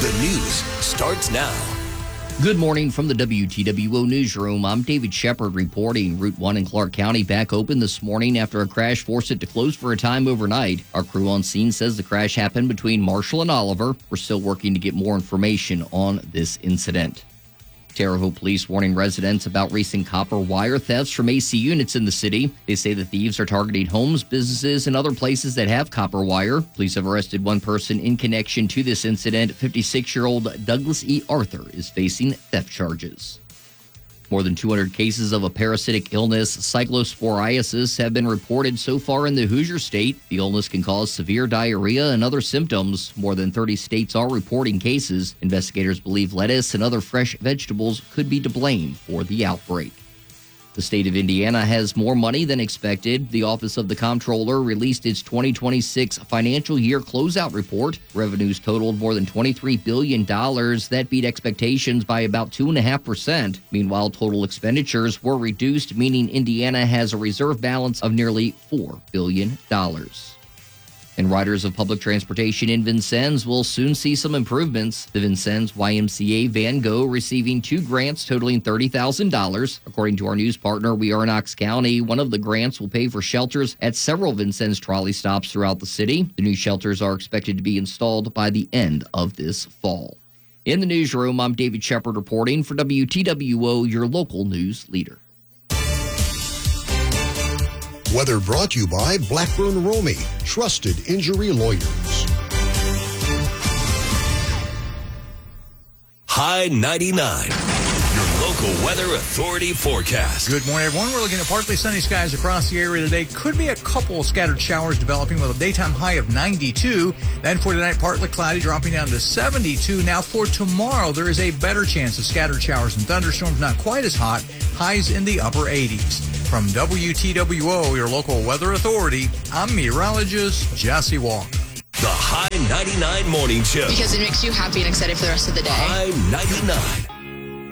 The news starts now. Good morning from the WTWO newsroom. I'm David Shepard reporting. Route 1 in Clark County back open this morning after a crash forced it to close for a time overnight. Our crew on scene says the crash happened between Marshall and Oliver. We're still working to get more information on this incident. Terre Haute police warning residents about recent copper wire thefts from AC units in the city. They say the thieves are targeting homes, businesses, and other places that have copper wire. Police have arrested one person in connection to this incident. 56-year-old Douglas E. Arthur is facing theft charges. More than 200 cases of a parasitic illness, cyclosporiasis, have been reported so far in the Hoosier State. The illness can cause severe diarrhea and other symptoms. More than 30 states are reporting cases. Investigators believe lettuce and other fresh vegetables could be to blame for the outbreak. The state of Indiana has more money than expected. The Office of the Comptroller released its 2026 financial year closeout report. Revenues totaled more than $23 billion. That beat expectations by about 2.5%. Meanwhile, total expenditures were reduced, meaning Indiana has a reserve balance of nearly $4 billion. And riders of public transportation in Vincennes will soon see some improvements. The Vincennes YMCA Van Go receiving 2 grants totaling $30,000. According to our news partner, We Are Knox County, one of the grants will pay for shelters at several Vincennes trolley stops throughout the city. The new shelters are expected to be installed by the end of this fall. In the newsroom, I'm David Shepard reporting for WTWO, your local news leader. Weather brought to you by Blackburn Romy, trusted injury lawyers. High 99, your local weather authority forecast. Good morning, everyone. We're looking at partly sunny skies across the area today. Could be a couple scattered showers developing with a daytime high of 92. Then for tonight, partly cloudy, dropping down to 72. Now for tomorrow, there is a better chance of scattered showers and thunderstorms, not quite as hot. Highs in the upper 80s. From WTWO, your local weather authority, I'm meteorologist Jesse Walker. The High 99 Morning Show. Because it makes you happy and excited for the rest of the day. High 99.